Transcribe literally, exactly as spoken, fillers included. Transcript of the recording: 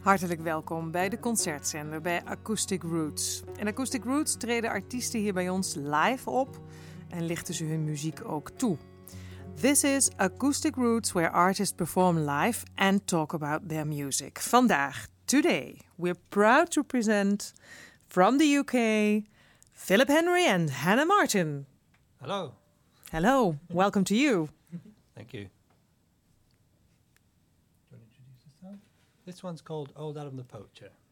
Hartelijk welkom bij de concertzender bij Acoustic Roots. In Acoustic Roots treden artiesten hier bij ons live op en lichten ze hun muziek ook toe. This is Acoustic Roots, where artists perform live and talk about their music. Vandaag, today, we're proud to present from the U K, Philip Henry and Hannah Martin. Hello. Hello, welcome to you. Thank you. Do you want to introduce this song? This one's called Old Adam the Poacher.